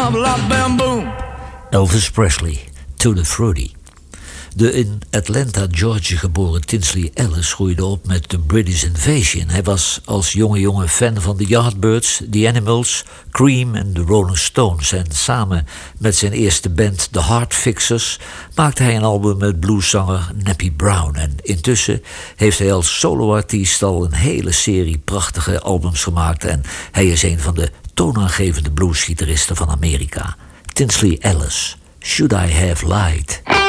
blah, bam, boom. Elvis Presley, Tutti Frutti. De in Atlanta, Georgia geboren Tinsley Ellis groeide op met The British Invasion. Hij was als jonge fan van de Yardbirds, The Animals, Cream en de Rolling Stones. En samen met zijn eerste band The Heart Fixers maakte hij een album met blueszanger Nappy Brown. En intussen heeft hij als soloartiest al een hele serie prachtige albums gemaakt. En hij is een van de toonaangevende bluesgitaristen van Amerika. Tinsley Ellis, Should I Have Lied?